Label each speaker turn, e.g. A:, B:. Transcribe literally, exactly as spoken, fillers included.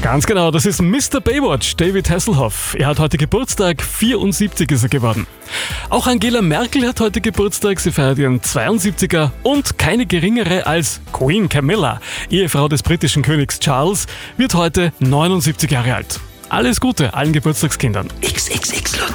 A: Ganz genau, das ist Mister Baywatch, David Hasselhoff. Er hat heute Geburtstag, vierundsiebzig ist er geworden. Auch Angela Merkel hat heute Geburtstag, sie feiert ihren zweiundsiebziger und keine geringere als Queen Camilla, Ehefrau des britischen Königs Charles, wird heute neunundsiebzig Jahre alt. Alles Gute allen Geburtstagskindern.
B: X X X Lutz.